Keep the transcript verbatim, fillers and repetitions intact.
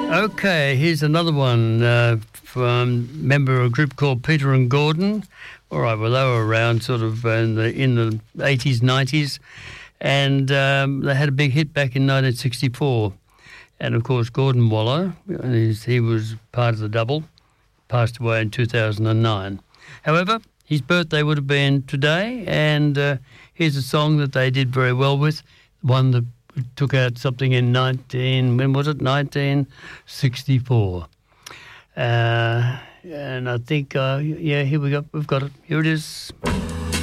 Okay, here's another one uh, from a member of a group called Peter and Gordon. All right, well, they were around sort of in the, in the eighties, nineties, and um, they had a big hit back in nineteen sixty-four. And, of course, Gordon Waller, he was part of the double, passed away in two thousand nine. However, his birthday would have been today, and uh, here's a song that they did very well with, one that took out something in nineteen, when was it, nineteen sixty-four. Uh, and I think, uh, yeah, here we go, we've got it. Here it is.